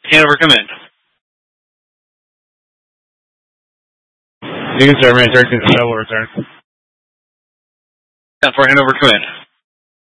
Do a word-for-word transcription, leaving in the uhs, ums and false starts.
Hanover, come in. You can start my return. I will return. ten four, Hanover, come in.